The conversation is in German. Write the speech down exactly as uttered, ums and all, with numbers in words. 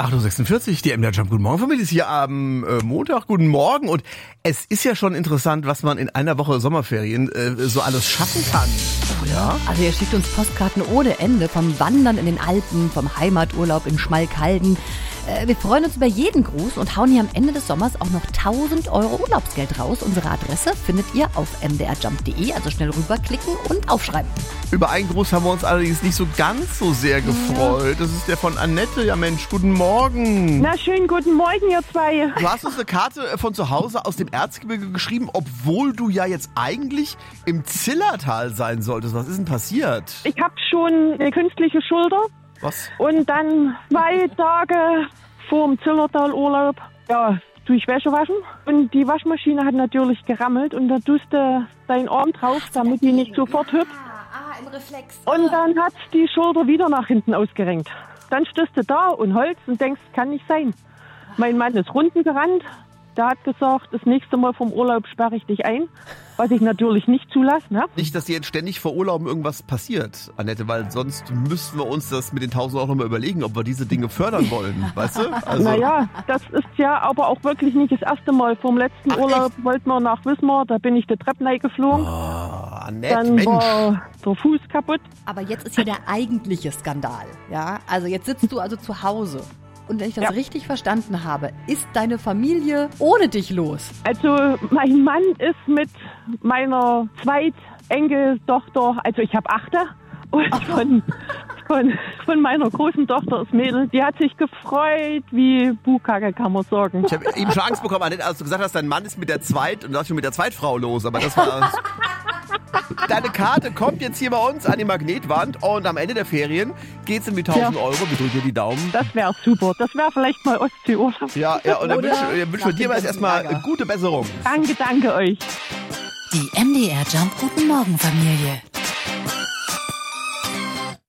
acht Uhr sechsundvierzig, die M D R Jump. Guten Morgen, Familie, ist hier am äh, Montag. Guten Morgen. Und es ist ja schon interessant, was man in einer Woche Sommerferien äh, so alles schaffen kann. Ja? Also ihr schickt uns Postkarten ohne Ende, vom Wandern in den Alpen, vom Heimaturlaub in Schmalkalden. Äh, wir freuen uns über jeden Gruß und hauen hier am Ende des Sommers auch noch tausend Euro Urlaubsgeld raus. Unsere Adresse findet ihr auf m d r jump punkt d e, also schnell rüberklicken und aufschreiben. Über einen Gruß haben wir uns allerdings nicht so ganz so sehr gefreut. Das ist der von Annette. Ja Mensch, guten Morgen. Na schön, guten Morgen, ihr zwei. Du hast uns eine Karte von zu Hause aus dem Erzgebirge geschrieben, obwohl du ja jetzt eigentlich im Zillertal sein solltest. Was ist denn passiert? Ich habe schon eine künstliche Schulter. Was? Und dann zwei Tage vor dem Zillertal-Urlaub, ja, tue ich Wäsche waschen. Und die Waschmaschine hat natürlich gerammelt und da tust du deinen Arm drauf, damit die nicht sofort hüpft. Ah, im Reflex. Und dann hat die Schulter wieder nach hinten ausgerenkt. Dann stehst du da und holst und denkst, kann nicht sein. Mein Mann ist runden gerannt. Der hat gesagt, das nächste Mal vom Urlaub sperre ich dich ein, was ich natürlich nicht zulasse. Ne? Nicht, dass dir jetzt ständig vor Urlauben irgendwas passiert, Annette, weil sonst müssten wir uns das mit den tausend auch nochmal überlegen, ob wir diese Dinge fördern wollen, weißt du? Also naja, das ist ja aber auch wirklich nicht das erste Mal. Vom letzten Ach, Urlaub echt? wollten wir nach Wismar, da bin ich die Treppe geflogen. Oh, Annette, Dann Mensch. war der Fuß kaputt. Aber jetzt ist hier der eigentliche Skandal. Ja, also jetzt sitzt du also zu Hause. Und wenn ich das Ja. richtig verstanden habe, ist deine Familie ohne dich los. Also mein Mann ist mit meiner Zweitenkeltochter, also ich habe achte, und von, von, von meiner großen Tochter ist Mädel, die hat sich gefreut wie Bukake, kann man sagen. Ich habe eben schon Angst bekommen, Annette, als du gesagt hast, dein Mann ist mit der Zweit- und du hast schon mit der Zweitfrau los, aber das war... Deine Karte kommt jetzt hier bei uns an die Magnetwand und am Ende der Ferien geht's um die tausend Ja. Euro. Wir drücken dir die Daumen. Das wäre super. Das wäre vielleicht mal Ostseeurlaub. Ja, ja, und dann Oder wünschen wir wünschen wir dir nach jetzt dem erstmal Ärger. gute Besserung. Danke, danke euch. Die M D R Jump Guten Morgen Familie.